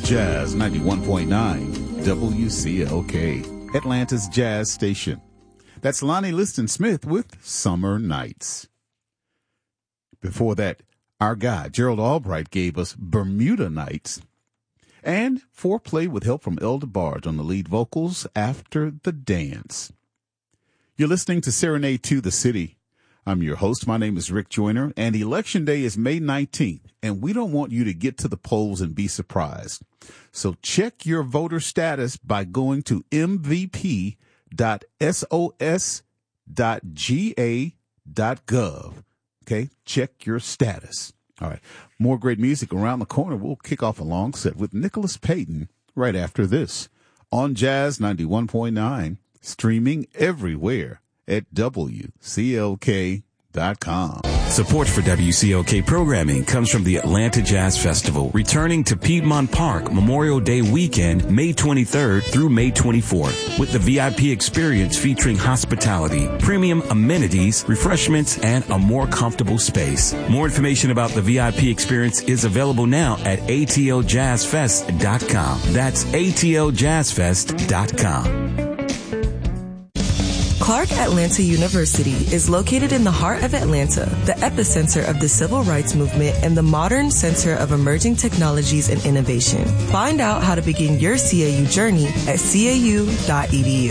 Jazz 91.9 WCLK, Atlanta's Jazz Station. That's Lonnie Liston Smith with Summer Nights. Before that, our guy, Gerald Albright, gave us Bermuda Nights. And Foreplay with help from El DeBarge on the lead vocals, After the Dance. You're listening to Serenade to the City. I'm your host. My name is Rick Joyner, and Election Day is May 19th, and we don't want you to get to the polls and be surprised. So check your voter status by going to mvp.sos.ga.gov. Okay, check your status. All right, more great music around the corner. We'll kick off a long set with Nicholas Payton right after this on Jazz 91.9, streaming everywhere at WCLK.com. Support for WCLK programming comes from the Atlanta Jazz Festival, returning to Piedmont Park Memorial Day weekend, May 23rd through May 24th, with the VIP experience featuring hospitality, premium amenities, refreshments, and a more comfortable space. More information about the VIP experience is available now at ATLJazzFest.com. That's ATLJazzFest.com. Clark Atlanta University is located in the heart of Atlanta, the epicenter of the civil rights movement and the modern center of emerging technologies and innovation. Find out how to begin your CAU journey at cau.edu.